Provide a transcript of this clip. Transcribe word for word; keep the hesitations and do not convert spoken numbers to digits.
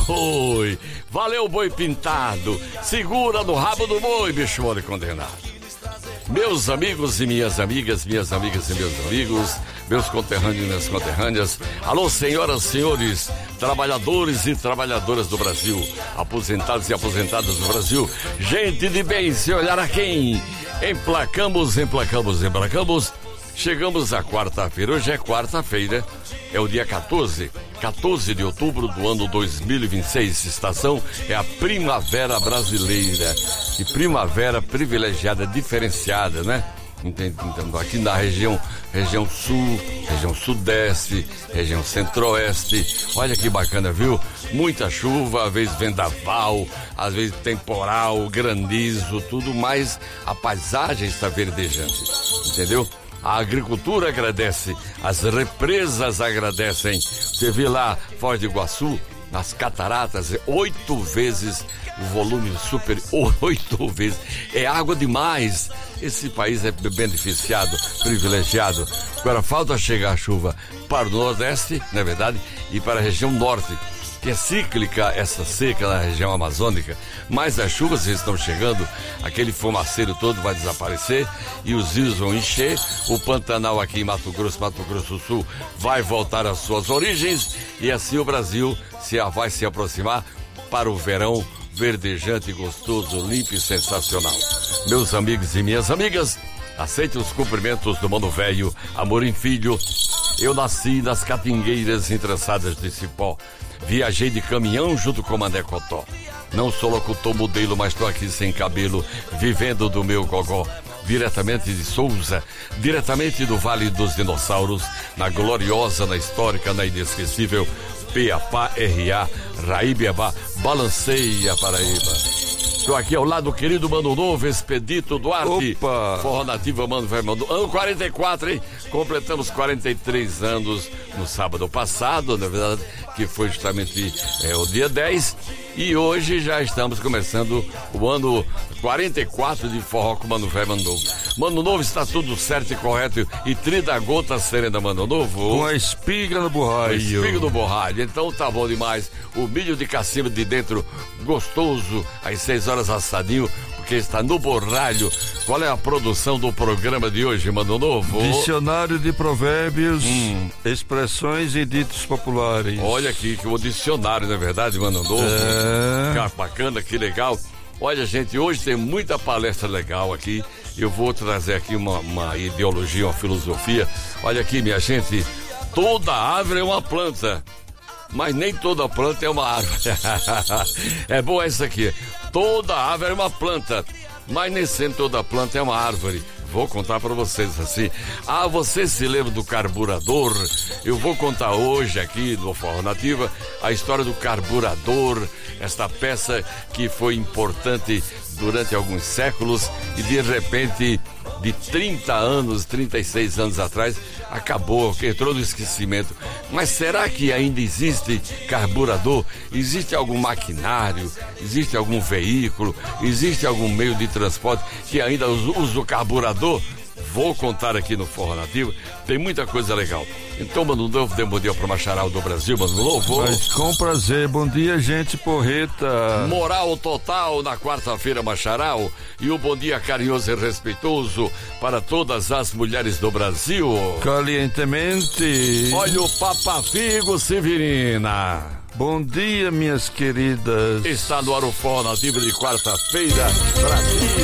boi. Valeu, boi pintado. Segura no rabo do boi, bicho mole condenado. Meus amigos e minhas amigas, minhas amigas e meus amigos, meus conterrâneos e minhas conterrâneas, alô, senhoras e senhores, trabalhadores e trabalhadoras do Brasil, aposentados e aposentadas do Brasil, gente de bem, se olhar a quem? Emplacamos, emplacamos, emplacamos, chegamos à quarta-feira, hoje é quarta-feira, é o dia quatorze, quatorze de outubro do ano dois mil e vinte e seis, estação é a primavera brasileira, e primavera privilegiada, diferenciada, né? Então, aqui na região, região sul, região sudeste, região centro-oeste, olha que bacana, viu? Muita chuva, às vezes vendaval, às vezes temporal, granizo, tudo mais, a paisagem está verdejante, entendeu? A agricultura agradece, as represas agradecem. Você vê lá, Foz do Iguaçu, nas cataratas, é oito vezes o volume super, oito vezes. É água demais. Esse país é beneficiado, privilegiado. Agora falta chegar a chuva para o Nordeste, na verdade, e para a região Norte, que é cíclica essa seca na região amazônica, mas as chuvas estão chegando, aquele fumaceiro todo vai desaparecer e os rios vão encher, o Pantanal aqui em Mato Grosso, Mato Grosso do Sul, vai voltar às suas origens e assim o Brasil se, vai se aproximar para o verão verdejante, gostoso, limpo e sensacional. Meus amigos e minhas amigas, aceite os cumprimentos do Mano Velho, Amorim Filho. Eu nasci nas catingueiras entrançadas de cipó. Viajei de caminhão junto com Mané Cotó. Não sou locutor modelo, mas tô aqui sem cabelo, vivendo do meu gogó. Diretamente de Souza, diretamente do Vale dos Dinossauros, na gloriosa, na histórica, na inesquecível P A P A R A, Raíbiabá, Balanceia, Paraíba. Estou aqui ao lado do querido Mano Novo, Expedito Duarte. Opa! Forró Nativa, Mano Velho, Mano. Ano quarenta e quatro, hein? Completamos quarenta e três anos no sábado passado, na verdade, que foi justamente é, o dia dez. E hoje já estamos começando o ano quarenta e quatro de Forró com Mano Velho, Mano Novo. Mano Novo, está tudo certo e correto. E trinta gotas serena, Mano Novo. Com a espiga no borralho. Espiga no borralho. Então tá bom demais. O milho de cacimba de dentro, gostoso, às seis horas assadinho, porque está no borralho. Qual é a produção do programa de hoje, Mano Novo? Dicionário de provérbios, hum. expressões e ditos populares. Olha aqui, que o dicionário, não é verdade, Mano Novo? É. Que bacana, que legal. Olha, gente, hoje tem muita palestra legal aqui. Eu vou trazer aqui uma, uma ideologia, uma filosofia. Olha aqui, minha gente, toda árvore é uma planta, mas nem toda planta é uma árvore. É bom essa aqui. Toda árvore é uma planta, mas nem sempre toda planta é uma árvore. Vou contar para vocês assim. Ah, você se lembra do carburador? Eu vou contar hoje aqui no Forró Nativa a história do carburador, esta peça que foi importante durante alguns séculos e de repente, de trinta anos, trinta e seis anos atrás, acabou, entrou no esquecimento. Mas será que ainda existe carburador? Existe algum maquinário? Existe algum veículo? Existe algum meio de transporte que ainda usa o carburador? Vou contar aqui no Forró Nativo, tem muita coisa legal. Então, Mano Novo, dê um bom dia pro Macharal do Brasil, Mano Novo. Mas com prazer, bom dia, gente porreta. Moral total na quarta-feira, Macharal. E um bom dia carinhoso e respeitoso para todas as mulheres do Brasil. Calientemente. Olha o Papafigo Severina. Bom dia, minhas queridas. Está no ar o Forró Nativo de quarta-feira, Brasil.